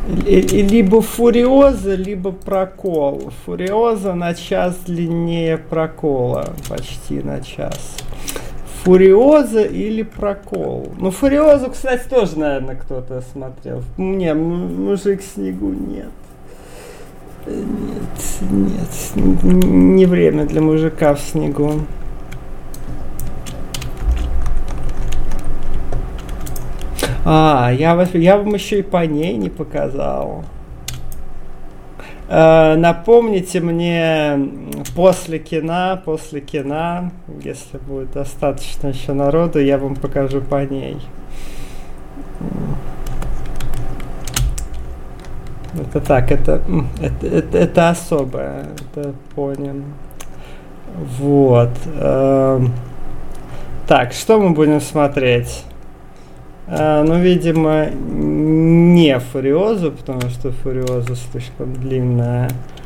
Либо фуриоза, либо прокол. Фуриоза на час длиннее прокола. Почти на час. Фуриоза или прокол? Ну, фуриозу, кстати, тоже, наверное, кто-то смотрел. Не, мужик в снегу нет. Нет, не время для мужика в снегу. Я вам еще и по ней не показал. Напомните мне после кино, если будет достаточно еще народу, я вам покажу по ней. Это так, это особое, это понял. Вот. Так, что мы будем смотреть? Ну, видимо, не фуриозу, потому что фуриоза слишком длинная.